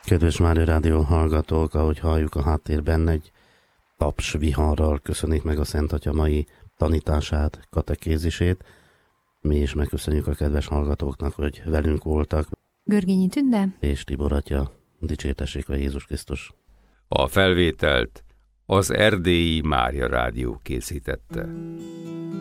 Kedves Mária Rádió hallgatók, ahogy halljuk a háttérben, egy taps viharral köszönik meg a Szent Atya mai tanítását, katekézisét. Mi is megköszönjük a kedves hallgatóknak, hogy velünk voltak. Görgényi Tünde És Tibor Atya, dicsértessék a Jézus Krisztus. A felvételt az Erdélyi Mária Rádió készítette.